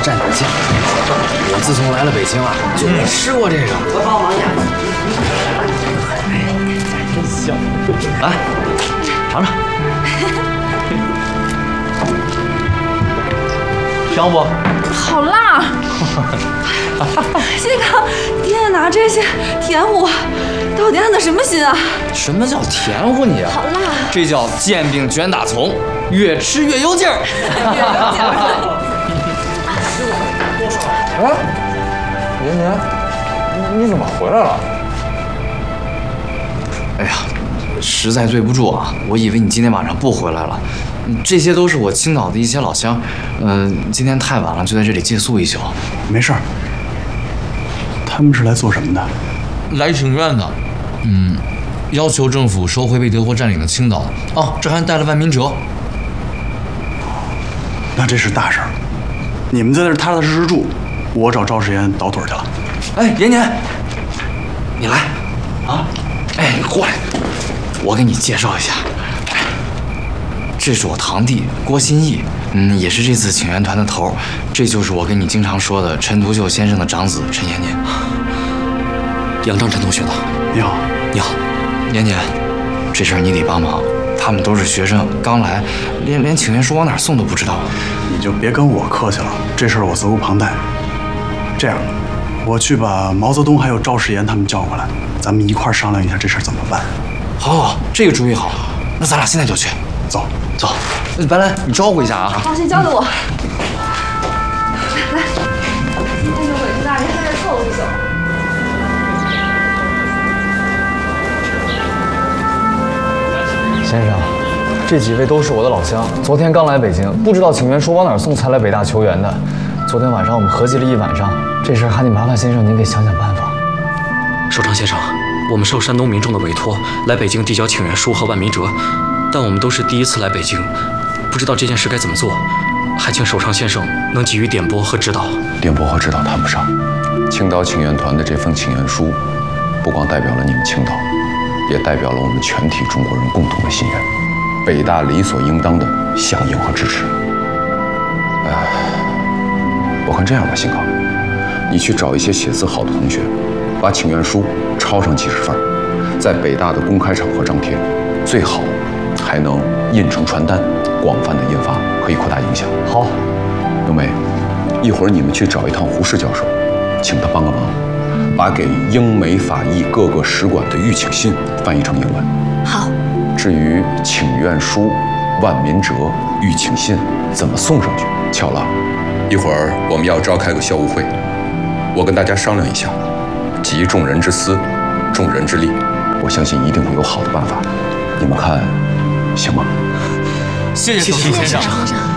蘸点酱。我自从来了北京啊，就没吃过这个。我帮忙呀。真香！来，尝尝。香不？ 好辣！这个爹拿这些甜乎，到底安的什么心啊？ 什么叫甜乎你啊？ 好辣！ 这叫煎饼卷大葱，越吃越有劲儿。 越有劲儿。 哎，年年，你怎么回来了？ 哎呀，实在对不住啊，我以为你今天晚上不回来了。这些都是我青岛的一些老乡，今天太晚了，就在这里借宿一宿。 没事儿。他们是来做什么的？ 来请愿的，要求政府收回被德国占领的青岛。哦，这还带了万民折。 那这是大事儿。你们在那儿踏踏实实住，我找赵世炎倒腿去了。 哎，年年，你来啊！哎，你过来，我给你介绍一下。这是我堂弟郭新义，也是这次请愿团的头。这就是我跟你经常说的陈独秀先生的长子陈延年。 杨章陈同学的， 你好， 你好， 年年，这事儿你得帮忙。他们都是学生，刚来，连请愿书往哪送都不知道。 你就别跟我客气了，这事儿我责无旁贷。这样，我去把毛泽东还有赵世炎他们叫过来，咱们一块儿商量一下这事儿怎么办。 好，这个主意好。那咱俩现在就去。 走。 走，白兰，你招呼一下啊！ 好，先交给我。来，今天就委屈大人在这儿凑合一宿。 先生，这几位都是我的老乡，昨天刚来北京，不知道请愿书往哪儿送才来北大求援的。昨天晚上我们合计了一晚上，这事儿还得麻烦先生您给想想办法。 首长先生，我们受山东民众的委托来北京递交请愿书和万民折。但我们都是第一次来北京，不知道这件事该怎么做，还请首长先生能给予点拨和指导。 点拨和指导谈不上，青岛请愿团的这份请愿书，不光代表了你们青岛，也代表了我们全体中国人共同的心愿，北大理所应当的响应和支持。我看这样吧，新刚，你去找一些写字好的同学，把请愿书抄上几十份，在北大的公开场合张贴，最好还能印成传单，广泛的印发，可以扩大影响。 好， 冬梅，一会儿你们去找一趟胡适教授，请他帮个忙，把给英美法意各个使馆的预请信翻译成英文。 好。 至于请愿书、万民折、预请信怎么送上去，巧了，一会儿我们要召开个校务会，我跟大家商量一下，集众人之思，众人之力，我相信一定会有好的办法。你们看。行吗？ 谢谢首长先生。